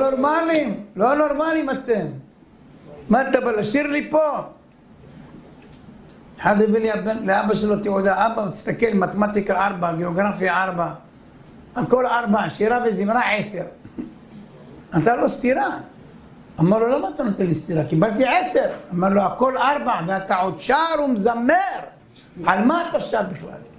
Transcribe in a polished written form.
נורמלים, לא נורמלים אתם. מה אתה בא לשיר לי פה? אחד הביא לי לאבא שלו תעודה, אבא תסתכל, מתמטיקה 4, גיאוגרפיה 4, הכל 4, שירה וזמרה 10. אתה לא סתירה. אמר לו, למה אתה נותן לי סתירה? קיבלתי 10. אמר לו, הכל 4, ואתה עוד שר ומזמר. על מה אתה שר בכלל?